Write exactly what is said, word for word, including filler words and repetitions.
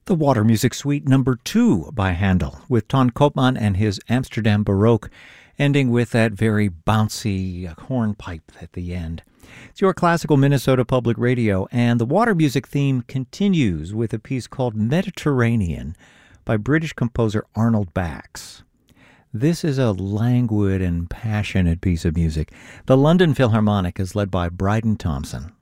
The Water Music Suite number two by Handel, with Ton Koopman and his Amsterdam Baroque, ending with that very bouncy hornpipe at the end. It's your classical Minnesota Public Radio, and the water music theme continues with a piece called Mediterranean by British composer Arnold Bax. This is a languid and passionate piece of music. The London Philharmonic is led by Bryden Thompson.